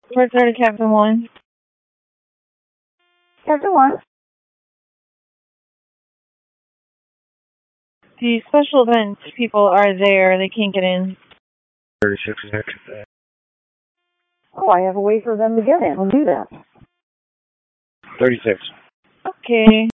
Port 30, Captain 1. Captain 1. The special events people are there. They can't get in. 36, Nick. Oh, I have a way for them to get in. We'll do that. 36. Okay.